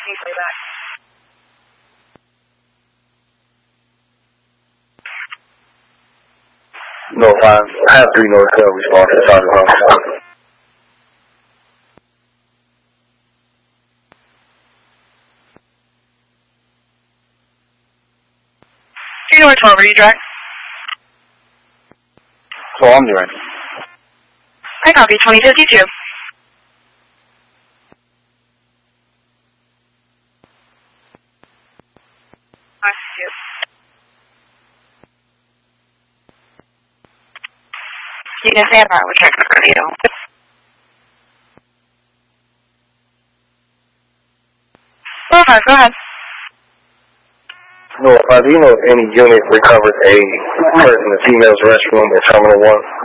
you say that? No, I have 3 NorCal respond to the Sergeant Home. Do you know which one were you driving? So I'm doing. I copy 2052. You can say about which I prefer, you know. Go ahead. No, do you know if any unit recovered a person in the female's restroom at Terminal 1?